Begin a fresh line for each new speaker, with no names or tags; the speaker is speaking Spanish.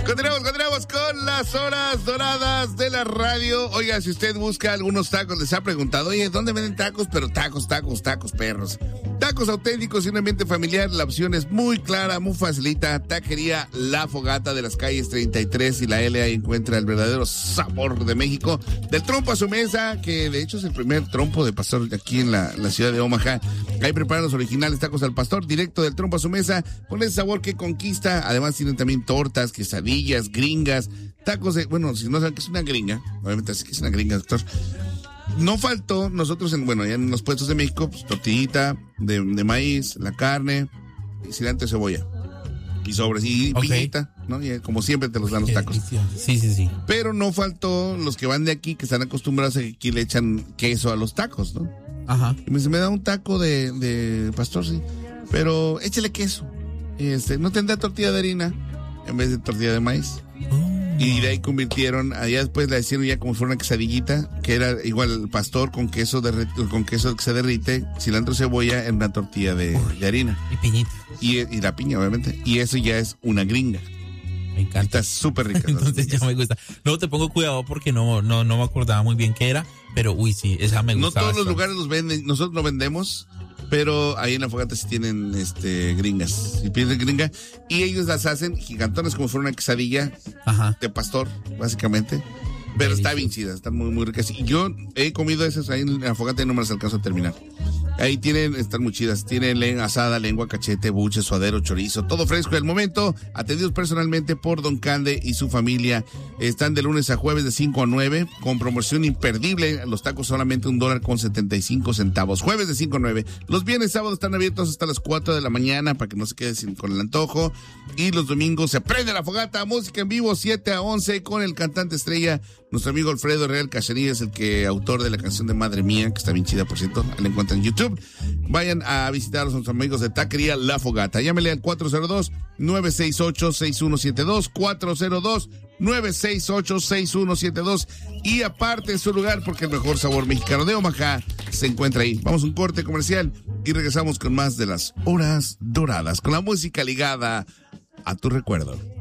Continuamos con las horas doradas de la radio. Oiga, si usted busca algunos tacos, les ha preguntado, oye, ¿dónde venden tacos? Pero tacos, perros. Tacos auténticos y un ambiente familiar, la opción es muy clara, muy facilita. Taquería La Fogata de las calles 33 y la L, ahí encuentra el verdadero sabor de México. Del trompo a su mesa, que de hecho es el primer trompo de pastor aquí en la ciudad de Omaha. Ahí preparan los originales tacos al pastor, directo del trompo a su mesa, con ese sabor que conquista. Además tienen también tortas, quesadillas, gringas, tacos de, bueno, si no saben que es una gringa, obviamente así que es una gringa, doctor. No faltó nosotros ya en los puestos de México, pues, tortillita de maíz, la carne, y cilantro y cebolla. Y sobres, y piñita, ¿no? Y como siempre te los dan los tacos.
Sí.
Pero no faltó los que van de aquí, que están acostumbrados a que aquí le echan queso a los tacos, ¿no?
Ajá.
Y me da un taco de pastor, sí, pero échale queso. No tendrá tortilla de harina en vez de tortilla de maíz. Y de ahí convirtieron, allá después la hicieron ya como si fuera una quesadillita, que era igual el pastor con queso que se derrite, cilantro, cebolla en una tortilla de harina.
Y piñita.
Y la piña, obviamente. Y eso ya es una gringa.
Me encanta.
Está súper rica.
Entonces ya me gusta. Luego te pongo cuidado porque no me acordaba muy bien qué era, pero sí, esa me gusta.
No todos
bastante.
los lugares los venden, nosotros no vendemos, pero ahí en La Fogata sí tienen gringas. Y piden gringa. Y ellos las hacen gigantonas como si fuera una quesadilla.
Ajá.
De pastor, básicamente. Pero está bien chida, están muy, muy ricas. Y yo he comido esas ahí en La Fogata y no me las alcanzo a terminar. Ahí están muy chidas. Tienen asada, lengua, cachete, buche, suadero, chorizo, todo fresco del momento. Atendidos personalmente por Don Cande y su familia. Están de lunes a jueves de 5 a 9, con promoción imperdible. Los tacos solamente $1.75. Jueves de 5 a 9. Los viernes y sábados están abiertos hasta las 4 de la mañana para que no se quede con el antojo. Y los domingos se prende La Fogata, música en vivo 7 a 11 con el cantante estrella, nuestro amigo Alfredo Real Cachería, es el autor de la canción de Madre Mía, que está bien chida, por cierto, la encuentran en YouTube. Vayan a visitar a nuestros amigos de Taquería La Fogata. Llámele al 402-968-6172, 402-968-6172, y aparte su lugar, porque el mejor sabor mexicano de Omaha se encuentra ahí. Vamos a un corte comercial y regresamos con más de las horas doradas, con la música ligada a tu recuerdo.